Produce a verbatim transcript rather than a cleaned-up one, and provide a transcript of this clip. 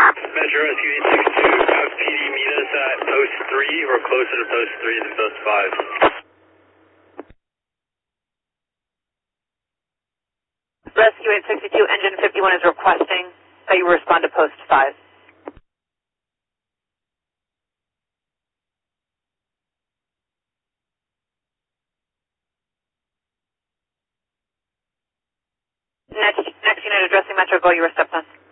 Metro Rescue eight six two, have P D meet us at post three or closer to post three than post five. Rescue eight sixty-two, engine fifty-one is requesting that you respond to post five. Next, next unit addressing Metro, go, you were stepped on.